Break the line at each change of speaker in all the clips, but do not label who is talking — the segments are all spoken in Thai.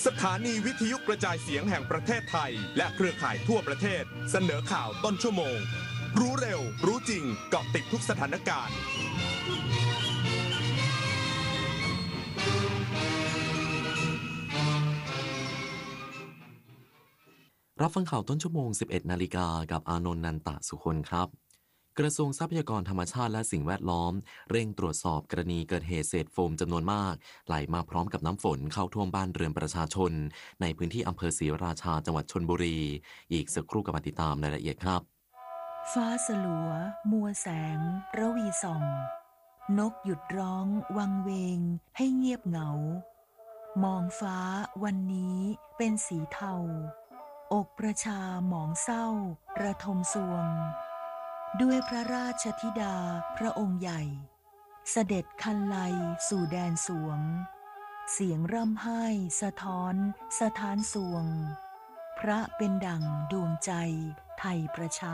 สถานีวิทยุกระจายเสียงแห่งประเทศไทยและเครือข่ายทั่วประเทศเสนอข่าวต้นชั่วโมงรู้เร็วรู้จริงเกาะติดทุกสถานการณ์
รับฟังข่าวต้นชั่วโมง 11 นาฬิกากับอานนท์ นันตะสุคนครับกระทรวงทรัพยากรธรรมชาติและสิ่งแวดล้อมเร่งตรวจสอบกรณีเกิดเหตุเศษโฟมจำนวนมากไหลมาพร้อมกับน้ำฝนเข้าท่วมบ้านเรือนประชาชนในพื้นที่อำเภอศรีราชาจังหวัดชลบุรีอีกสักครู่กับมาติดตามรายละเอียดครับ
ฟ้าสลัวมัวแสงระวีส่องนกหยุดร้องวังเวงให้เงียบเหงามองฟ้าวันนี้เป็นสีเทาอกประชาหมองเศร้าระทมสวงด้วยพระราชธิดาพระองค์ใหญ่เสด็จคันไลสู่แดนสวงเสียงร่ำไห้สะท้อนสถานสวงพระเป็นดั่งดวงใจไทยประชา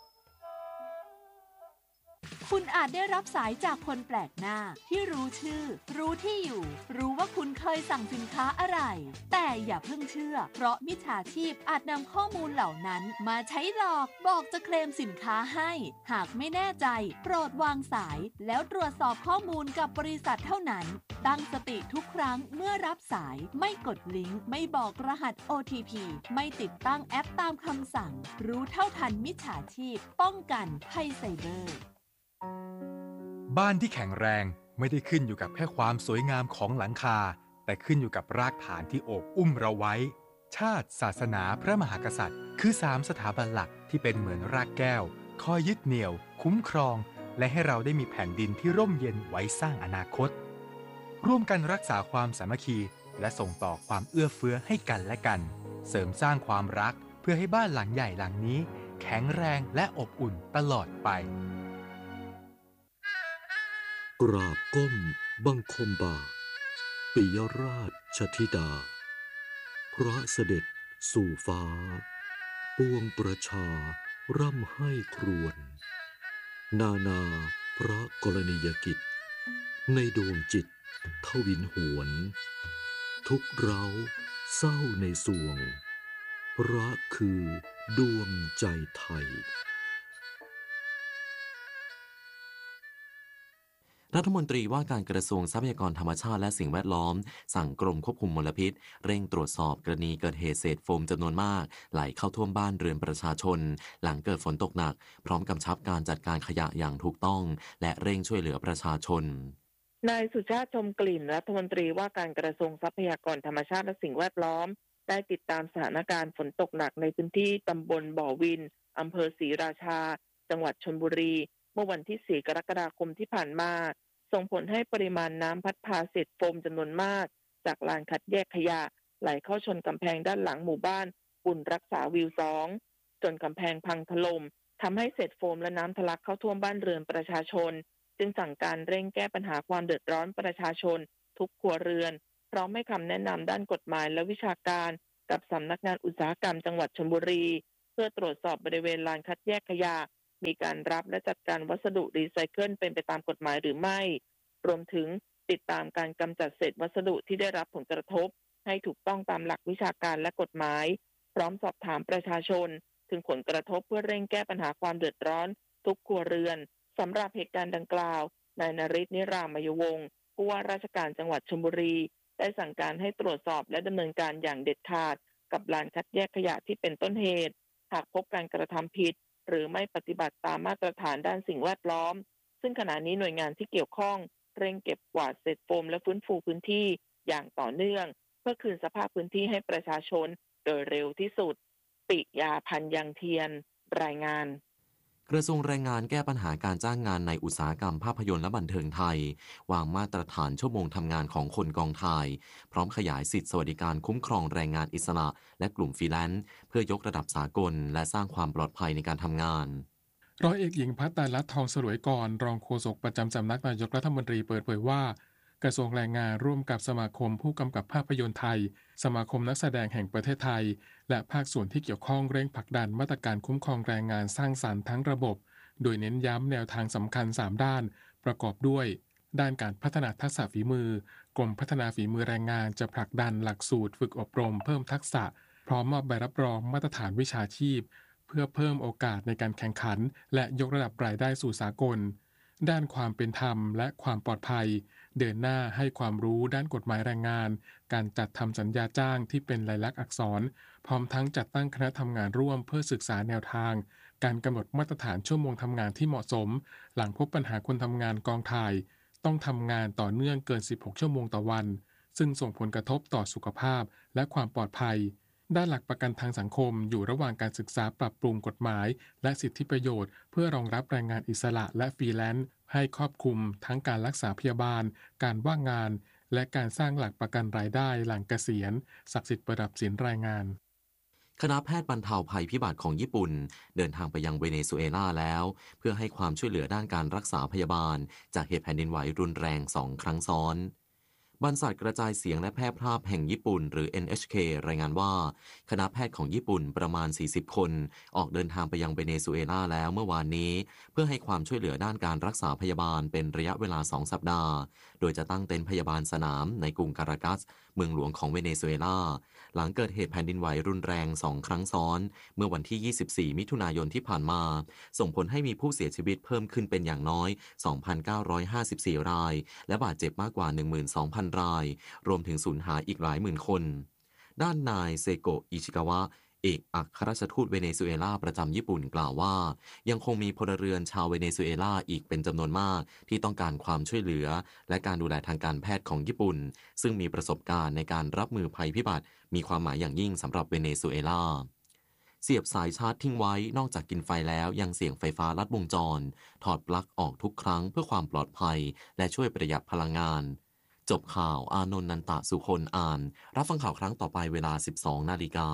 คุณอาจได้รับสายจากคนแปลกหน้าที่รู้ชื่อรู้ที่อยู่รู้ว่าคุณเคยสั่งสินค้าอะไรแต่อย่าเพิ่งเชื่อเพราะมิจฉาชีพอาจนำข้อมูลเหล่านั้นมาใช้หลอกบอกจะเคลมสินค้าให้หากไม่แน่ใจโปรดวางสายแล้วตรวจสอบข้อมูลกับบริษัทเท่านั้นตั้งสติทุกครั้งเมื่อรับสายไม่กดลิงก์ไม่บอกรหัส OTP ไม่ติดตั้งแอปตามคำสั่งรู้เท่าทันมิจฉาชีพป้องกันภัยไซเบอร์
บ้านที่แข็งแรงไม่ได้ขึ้นอยู่กับแค่ความสวยงามของหลังคาแต่ขึ้นอยู่กับรากฐานที่โอบอุ้มเราไว้ชาติศาสนาพระมหากษัตริย์คือ3สถาบันหลักที่เป็นเหมือนรากแก้วคอยยึดเหนี่ยวคุ้มครองและให้เราได้มีแผ่นดินที่ร่มเย็นไว้สร้างอนาคตร่วมกันรักษาความสามัคคีและส่งต่อความเอื้อเฟื้อให้กันและกันเสริมสร้างความรักเพื่อให้บ้านหลังใหญ่หลังนี้แข็งแรงและอบอุ่นตลอดไป
กราบก้มบังคมบาทปิยราชธิดาพระเสด็จสู่ฟ้าปวงประชาร่ำไห้ครวญนาพระกรณียกิจในดวงจิตทวินหวนทุกเร้าเศร้าในสวงพระคือดวงใจไทย
รัฐมนตรีว่าการกระทรวงทรัพยากรธรรมชาติและสิ่งแวดล้อมสั่งกรมควบคุมมลพิษเร่งตรวจสอบกรณีเกิดเหตุเศษโฟมจำนวนมากไหลเข้าท่วมบ้านเรือนประชาชนหลังเกิดฝนตกหนักพร้อมกำชับการจัดการขยะอย่างถูกต้องและเร่งช่วยเหลือประชาชน
นายสุชาติชมกลิ่นรัฐมนตรีว่าการกระทรวงทรัพยากรธรรมชาติและสิ่งแวดล้อมได้ติดตามสถานการณ์ฝนตกหนักในพื้นที่ตำบลบ่อวินอำเภอศรีราชาจังหวัดชลบุรีเมื่อวันที่4 กรกฎาคมที่ผ่านมาส่งผลให้ปริมาณน้ำพัดพาเศษโฟมจำนวนมากจากลานคัดแยกขยะไหลเข้าชนกำแพงด้านหลังหมู่บ้านบุญรักษาวิว2จนกำแพงพังถล่มทำให้เศษโฟมและน้ำทะลักเข้าท่วมบ้านเรือนประชาชนจึงสั่งการเร่งแก้ปัญหาความเดือดร้อนประชาชนทุกครัวเรือนพร้อมให้คำแนะนำด้านกฎหมายและวิชาการกับสำนักงานอุตสาหกรรมจังหวัดชลบุรีเพื่อตรวจสอบบริเวณลานคัดแยกขยะมีการรับและจัดการวัสดุรีไซเคิลเป็นไปตามกฎหมายหรือไม่รวมถึงติดตามการกำจัดเศษวัสดุที่ได้รับผลกระทบให้ถูกต้องตามหลักวิชาการและกฎหมายพร้อมสอบถามประชาชนถึงผลกระทบเพื่อเร่งแก้ปัญหาความเดือดร้อนทุกครัวเรือนสำหรับเหตุการณ์ดังกล่าวนายนฤทธิ์นิรามยวงศ์ผู้ว่าราชการจังหวัดชลบุรีได้สั่งการให้ตรวจสอบและดำเนินการอย่างเด็ดขาดกับลานคัดแยกขยะที่เป็นต้นเหตุหากพบการกระทำผิดหรือไม่ปฏิบัติตามมาตรฐานด้านสิ่งแวดล้อมซึ่งขณะนี้หน่วยงานที่เกี่ยวข้องเร่งเก็บกวาดเศษโฟมและฟื้นฟูพื้นที่อย่างต่อเนื่องเพื่อคืนสภาพพื้นที่ให้ประชาชนโดยเร็วที่สุดปิยาพันธ์ยังเทียนรายงาน
กระทรวงแรงงานแก้ปัญหาการจ้างงานในอุตสาหกรรมภาพยนตร์และบันเทิงไทยวางมาตรฐานชั่วโมงทำงานของคนกองถ่ายพร้อมขยายสิทธิสวัสดิการคุ้มครองแรงงานอิสระและกลุ่มฟรีแลนซ์เพื่อยกระดับสากลและสร้างความปลอดภัยในการทำงาน
ร้อยเอกหญิงภัตตาลัตน์ทองสลวยกรรองโฆษกประจำสำนักนายกรัฐมนตรีเปิดเผยว่ากระทรวงแรงงานร่วมกับสมาคมผู้กำกับภาพยนตร์ไทยสมาคมนักแสดงแห่งประเทศไทยและภาคส่วนที่เกี่ยวข้องเร่งผลักดันมาตรการคุ้มครองแรงงานสร้างสรรค์ทั้งระบบโดยเน้นย้ำแนวทางสำคัญ3ด้านประกอบด้วยด้านการพัฒนาทักษะฝีมือกรมพัฒนาฝีมือแรงงานจะผลักดันหลักสูตรฝึกอบรมเพิ่มทักษะพร้อมมอบใบรับรองมาตรฐานวิชาชีพเพื่อเพิ่มโอกาสในการแข่งขันและยกระดับรายได้สู่สากลด้านความเป็นธรรมและความปลอดภัยเดินหน้าให้ความรู้ด้านกฎหมายแรงงานการจัดทำสัญญาจ้างที่เป็นลายลักษณ์อักษรพร้อมทั้งจัดตั้งคณะทำงานร่วมเพื่อศึกษาแนวทางการกำหนดมาตรฐานชั่วโมงทำงานที่เหมาะสมหลังพบปัญหาคนทำงานกองถ่ายต้องทำงานต่อเนื่องเกิน16ชั่วโมงต่อวันซึ่งส่งผลกระทบต่อสุขภาพและความปลอดภัยด้านหลักประกันทางสังคมอยู่ระหว่างการศึกษาปรับปรุงกฎหมายและสิทธิประโยชน์เพื่อรองรับแรงงานอิสระและฟรีแลนซ์ให้ครอบคลุมทั้งการรักษาพยาบาลการว่างงานและการสร้างหลักประกันรายได้หลังเกษียณศักดิ์สิทธิ์ประดับศิลป์รายงาน
คณะแพทย์บรรเทาภัยพิบัติของญี่ปุ่นเดินทางไปยังเวเนซุเอลาแล้วเพื่อให้ความช่วยเหลือด้านการรักษาพยาบาลจากเหตุแผ่นดินไหวรุนแรง2 ครั้งซ้อนบรรษัทกระจายเสียงและแพร่ภาพแห่งญี่ปุ่นหรือ NHK รายงานว่าคณะแพทย์ของญี่ปุ่นประมาณ40 คนออกเดินทางไปยังเวเนซุเอลาแล้วเมื่อวานนี้เพื่อให้ความช่วยเหลือด้านการรักษาพยาบาลเป็นระยะเวลา2 สัปดาห์โดยจะตั้งเต็นท์พยาบาลสนามในกรุงคารากัสเมืองหลวงของเวเนซุเอลาหลังเกิดเหตุแผ่นดินไหวรุนแรง2 ครั้งซ้อนเมื่อวันที่24 มิถุนายนที่ผ่านมาส่งผลให้มีผู้เสียชีวิตเพิ่มขึ้นเป็นอย่างน้อย 2,954 รายและบาดเจ็บมากกว่า 12,000 รายรวมถึงสูญหายอีกหลายหมื่นคนด้านนายเซโกะอิชิกาวะเอกอัครราชทูตเวเนซุเอลาประจำญี่ปุ่นกล่าวว่ายังคงมีพลเรือนชาวเวเนซุเอลาอีกเป็นจำนวนมากที่ต้องการความช่วยเหลือและการดูแลทางการแพทย์ของญี่ปุ่นซึ่งมีประสบการณ์ในการรับมือภัยพิบัติมีความหมายอย่างยิ่งสำหรับเวเนซุเอลาเสียบสายชาร์จทิ้งไว้นอกจากกินไฟแล้วยังเสี่ยงไฟฟ้าลัดวงจรถอดปลั๊กออกทุกครั้งเพื่อความปลอดภัยและช่วยประหยัดพลังงานจบข่าวอานนท์ นันตะสุคนอ่านรับฟังข่าวครั้งต่อไปเวลา 12:00 น.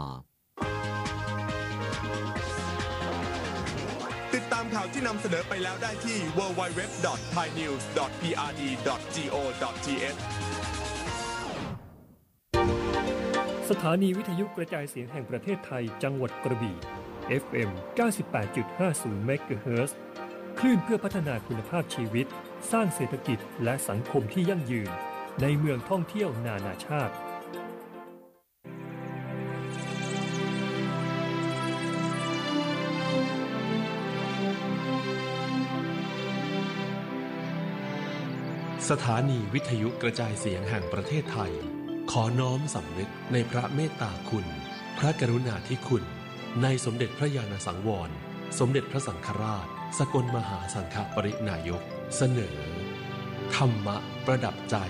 ติดตามข่าวที่นำเสนอไปแล้วได้ที่ www.thainews.prd.go.th
สถานีวิทยุกระจายเสียงแห่งประเทศไทยจังหวัดกระบี่ FM 98.50 เมกะเฮิรตซ์คลื่นเพื่อพัฒนาคุณภาพชีวิตสร้างเศรษฐกิจและสังคมที่ยั่งยืนในเมืองท่องเที่ยวนานาชาติ
สถานีวิทยุกระจายเสียงแห่งประเทศไทยขอน้อมสำนึกในพระเมตตาคุณพระกรุณาธิคุณในสมเด็จพระญาณสังวรสมเด็จพระสังฆราชสกลมหาสังฆปรินายกเสนอธรรมะประดับใจ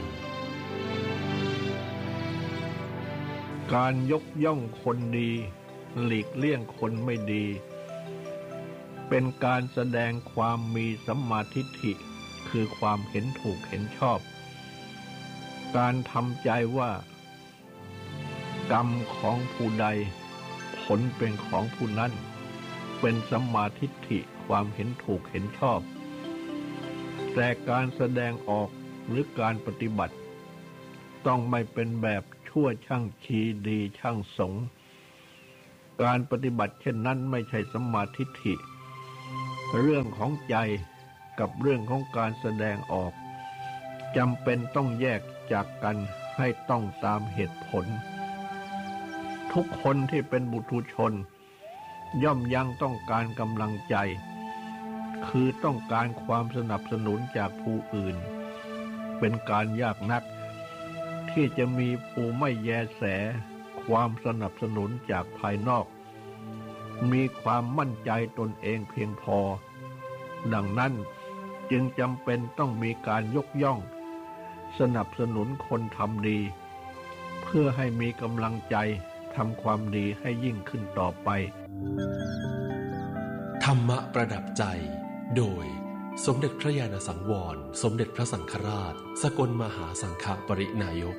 การยกย่องคนดีหลีกเลี่ยงคนไม่ดีเป็นการแสดงความมีสัมมาทิฏฐิคือความเห็นถูกเห็นชอบการทำใจว่ากรรมของผู้ใดผลเป็นของผู้นั้นเป็นสัมมาทิฏฐิความเห็นถูกเห็นชอบแต่การแสดงออกหรือการปฏิบัติต้องไม่เป็นแบบชั่วช่างชีดีช่างสงการปฏิบัติเช่นนั้นไม่ใช่สัมมาทิฏฐิเรื่องของใจกับเรื่องของการแสดงออกจำเป็นต้องแยกจากกันให้ต้องตามเหตุผลทุกคนที่เป็นบุตุชนย่อมยังต้องการกำลังใจคือต้องการความสนับสนุนจากผู้อื่นเป็นการยากนักที่จะมีผู้ไม่แยแสความสนับสนุนจากภายนอกมีความมั่นใจตนเองเพียงพอดังนั้นจึงจำเป็นต้องมีการยกย่องสนับสนุนคนทำดีเพื่อให้มีกำลังใจทำความดีให้ยิ่งขึ้นต่อไป
ธรรมะประดับใจโดยสมเด็จพระญาณสังวรสมเด็จพระสังฆราชสกลมหาสังฆปรินายก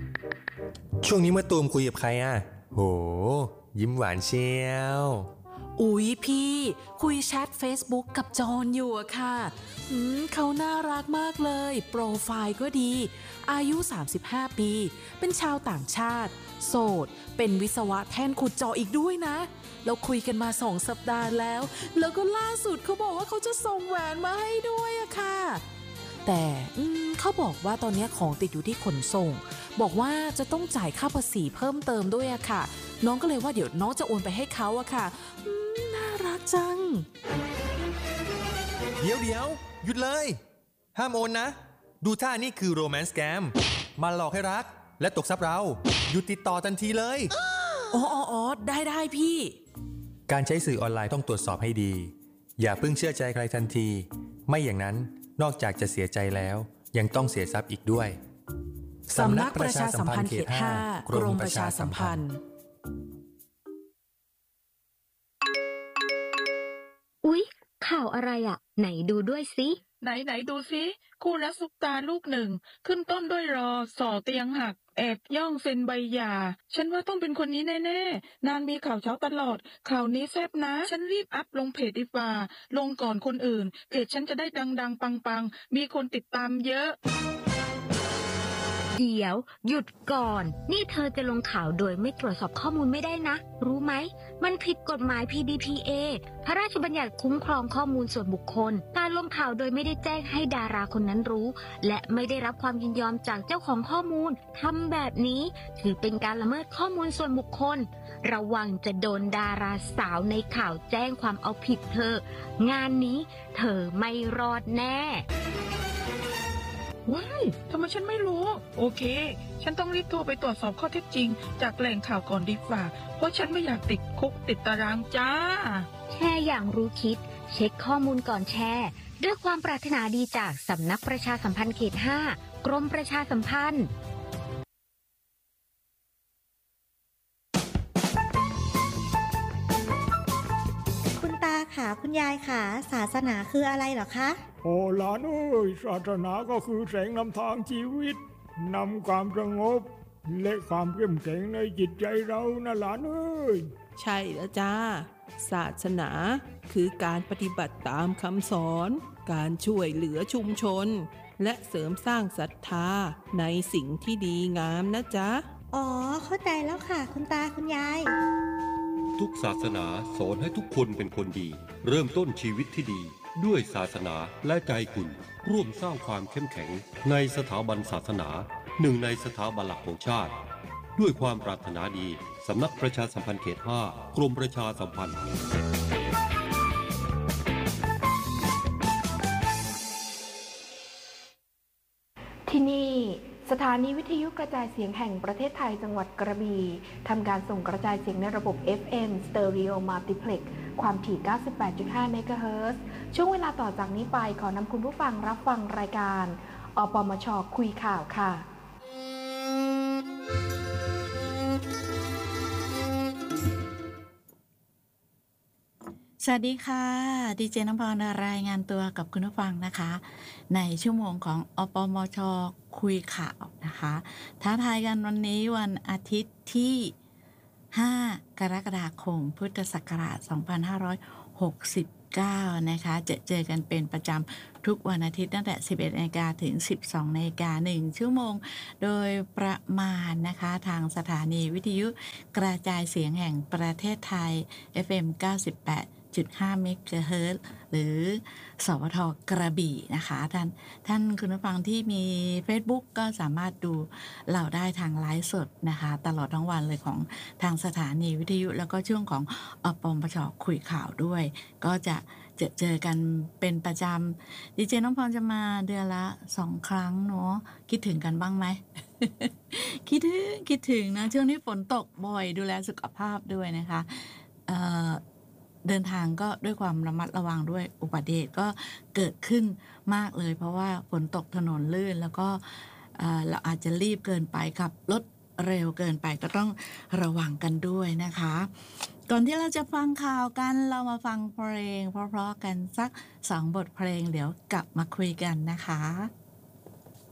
ช่วงนี้มาตูมคุยกับใครอ่ะโหยิ้มหวานเชียวอุ๊ยพี่คุยแชท Facebook กับจอนอยู่อะค่ะเขาน่ารักมากเลยโปรไฟล์ก็ดีอายุ35ปีเป็นชาวต่างชาติโสดเป็นวิศวะแท่นขุดเจาะอีกด้วยนะเราคุยกันมา2 สัปดาห์แล้วก็ล่าสุดเขาบอกว่าเขาจะส่งแหวนมาให้ด้วยอะค่ะแต่เขาบอกว่าตอนนี้ของติดอยู่ที่ขนส่งบอกว่าจะต้องจ่ายค่าภาษีเพิ่มเติมด้วยอะค่ะน้องก็เลยว่าเดี๋ยวน้องจะโอนไปให้เขาอะค่ะน่ารักจัง
เดี๋ยวหยุดเลยห้ามโอนนะดูท่านี่คือโรแมนต์สแกมมาหลอกให้รักและตกทรัพย์เราหยุดติดต่อทันทีเลย
อ๋อได้พี่
การใช้สื่อออนไลน์ต้องตรวจสอบให้ดีอย่าเพิ่งเชื่อใจใครทันทีไม่อย่างนั้นนอกจากจะเสียใจแล้วยังต้องเสียทรัพย์อีกด้วย
สำนักประชาสัมพันธ์เขต 5 กรมประชาสัมพันธ์
อุ๊ยข่าวอะไรอ่ะไหนดูด้วยสิ
ไหนดูสิคู่รักซุปตาลูกหนึ่งขึ้นต้นด้วยรอส่อเตียงหักแอบย่องเซ็นใบหย่าฉันว่าต้องเป็นคนนี้แน่ๆนางมีข่าวเช้าตลอดข่าวนี้แซ่บนะฉันรีบอัพลงเพจดีฟ้าลงก่อนคนอื่นเพจฉันจะได้ดังๆปังๆมีคนติดตามเยอะ
เดี๋ยวหยุดก่อนนี่เธอจะลงข่าวโดยไม่ตรวจสอบข้อมูลไม่ได้นะรู้ไหมมันผิดกฎหมาย PDPA พระราชบัญญัติคุ้มครองข้อมูลส่วนบุคคลการลงข่าวโดยไม่ได้แจ้งให้ดาราคนนั้นรู้และไม่ได้รับความยินยอมจากเจ้าของข้อมูลทำแบบนี้ถือเป็นการละเมิดข้อมูลส่วนบุคคลระวังจะโดนดาราสาวในข่าวแจ้งความเอาผิดเธองานนี้เธอไม่รอดแน่
ว้ายทำไมฉันไม่รู้โอเคฉันต้องรีบโทรไปตรวจสอบข้อเท็จจริงจากแหล่งข่าวก่อนดีกว่าเพราะฉันไม่อยากติดคุกติดตารางจ้า
แชร์อย่างรู้คิดเช็คข้อมูลก่อนแชร์ด้วยความปรารถนาดีจากสำนักประชาสัมพันธ์เขต 5 กรมประชาสัมพันธ์
คุณตาค่ะคุณยายค่ะศาสนาคืออะไรเหรอคะ
โอ้หลานเอ้ยศาสนาก็คือแสงนำทางชีวิตนำความสงบและความเข้มแข็งในจิตใจเรานะหลานเอ้ย
ใช่แล้วจ้าศาสนาคือการปฏิบัติตามคำสอนการช่วยเหลือชุมชนและเสริมสร้างศรัทธาในสิ่งที่ดีงามนะจ๊ะ
อ๋อเข้าใจแล้วค่ะคุณตาคุณยาย
ทุกศาสนาสอนให้ทุกคนเป็นคนดีเริ่มต้นชีวิตที่ดีด้วยศาสนาและใจคุณร่วมสร้างความเข้มแข็งในสถาบันศาสนาหนึ่งในสถาบันหลักของชาติด้วยความปรารถนาดีสำนักประชาสัมพันธ์เขต 5 กรมประชาสัมพันธ์
ที่นี่สถานีวิทยุกระจายเสียงแห่งประเทศไทยจังหวัดกระบี่ทำการส่งกระจายเสียงในระบบ FM Stereo Multiplex ความถี่ 98.5 เมกะเฮิรตซ์ช่วงเวลาต่อจากนี้ไปขอนำคุณผู้ฟังรับฟังรายการอปมช.คุยข่าวค่ะ
สวัสดีค่ะดีเจน้ำพรรายงานตัวกับคุณผู้ฟังนะคะในชั่วโมงของอปมช.คุยข่าวนะคะท้าทายกันวันนี้วันอาทิตย์ที่5 กรกฎาคมพุทธศักราช 2569 นะคะเจอกันเป็นประจำทุกวันอาทิตย์ตั้งแต่ 11 นาฬิกาถึง 12 นาฬิกา1 ชั่วโมงโดยประมาณนะคะทางสถานีวิทยุกระจายเสียงแห่งประเทศไทย FM 98.5 เมกะเฮิรตซ์หรือสวท.กระบี่นะคะท่านคุณผู้ฟังที่มี Facebook ก็สามารถดูเราได้ทางไลฟ์สดนะคะตลอดทั้งวันเลยของทางสถานีวิทยุแล้วก็ช่วงของอปมช.คุยข่าวด้วยก็จะเจอกันเป็นประจำดีเจน้องพรจะมาเดือนละ2 ครั้งเนาะคิดถึงกันบ้างไหม คิดถึงนะช่วงนี้ฝนตกบ่อยดูแลสุขภาพด้วยนะคะเดินทางก็ด้วยความระมัดระวังด้วยอุบัติเหตุก็เกิดขึ้นมากเลยเพราะว่าฝนตกถนนลื่นแล้วก็เราอาจจะรีบเกินไปขับรถเร็วเกินไปก็ต้องระวังกันด้วยนะคะก่อนที่เราจะฟังข่าวกันเรามาฟังเพลงเพราะๆกันสัก2 บทเพลงเดี๋ยวกลับมาคุยกันนะคะ